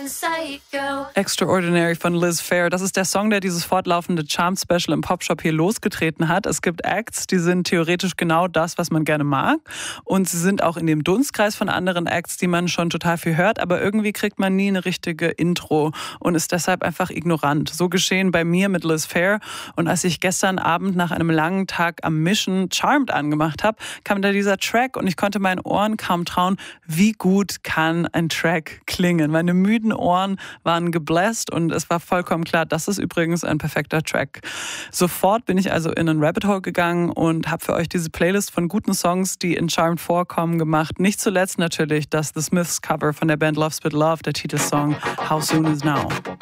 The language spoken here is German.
Extraordinary von Liz Phair. Das ist der Song, der dieses fortlaufende Charm-Special im Popshop hier losgetreten hat. Es gibt Acts, die sind theoretisch genau das, was man gerne mag. Und sie sind auch in dem Dunstkreis von anderen Acts, die man schon total viel hört. Aber irgendwie kriegt man nie eine richtige Intro und ist deshalb einfach ignorant. So geschehen bei mir mit Liz Phair. Und als ich gestern Abend nach einem langen Tag am Mischen Charmed angemacht habe, kam da dieser Track und ich konnte meinen Ohren kaum trauen, wie gut kann ein Track klingen. Meine müden Ohren waren gebläst und es war vollkommen klar, das ist übrigens ein perfekter Track. Sofort bin ich also in einen Rabbit Hole gegangen und habe für euch diese Playlist von guten Songs, die in Charmed vorkommen, gemacht. Nicht zuletzt natürlich das The Smiths Cover von der Band Love Spit Love, der Titelsong How Soon Is Now.